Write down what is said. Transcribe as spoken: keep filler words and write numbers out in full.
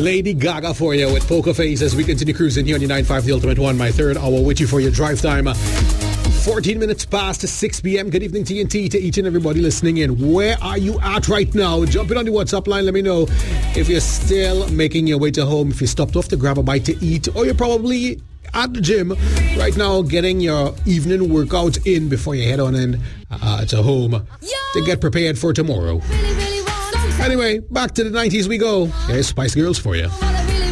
Lady Gaga for you with Poker Face as we continue cruising here on your nine five The Ultimate One. My third hour with you for your drive time. fourteen minutes past six p.m. Good evening, T N T, to each and everybody listening in. Where are you at right now? Jump in on the WhatsApp line. Let me know if you're still making your way to home, if you stopped off to grab a bite to eat, or you're probably at the gym right now getting your evening workout in before you head on in uh, to home to get prepared for tomorrow. Anyway, back to the nineties we go. Here's Spice Girls for you.